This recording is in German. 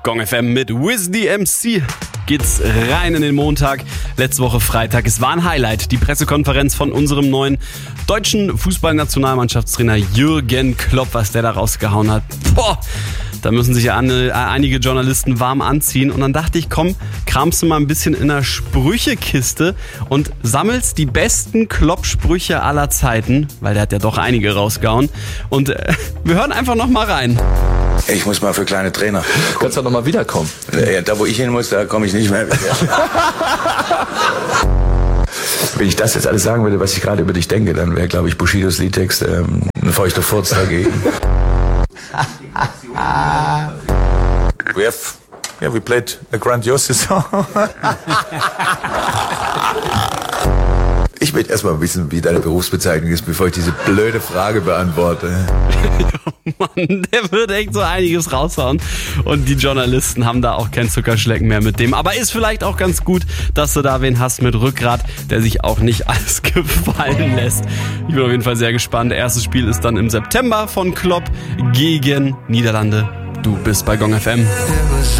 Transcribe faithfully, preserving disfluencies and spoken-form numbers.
Gong F M mit Wiz D M C. Geht's rein in den Montag. Letzte Woche Freitag. Es war ein Highlight. Die Pressekonferenz von unserem neuen deutschen Fußballnationalmannschaftstrainer Jürgen Klopp, was der da rausgehauen hat. Boah, da müssen sich ja einige Journalisten warm anziehen. Und dann dachte ich, komm, kramst du mal ein bisschen in der Sprüchekiste und sammelst die besten Klopp-Sprüche aller Zeiten, weil der hat ja doch einige rausgehauen. Und äh, wir hören einfach noch mal rein. Ich muss mal für kleine Trainer. Du kannst doch noch mal wiederkommen. Ja, da, wo ich hin muss, da komme ich nicht mehr. Wenn ich das jetzt alles sagen würde, was ich gerade über dich denke, dann wäre, glaube ich, Bushidos Liedtext ähm, ein feuchter Furz dagegen. We have, yeah, we played a grandiose song. Ich möchte erstmal wissen, wie deine Berufsbezeichnung ist, bevor ich diese blöde Frage beantworte. Mann, der wird echt so einiges raushauen. Und die Journalisten haben da auch kein Zuckerschlecken mehr mit dem. Aber ist vielleicht auch ganz gut, dass du da wen hast mit Rückgrat, der sich auch nicht alles gefallen lässt. Ich bin auf jeden Fall sehr gespannt. Erstes Spiel ist dann im September von Klopp gegen Niederlande. Du bist bei Gong F M.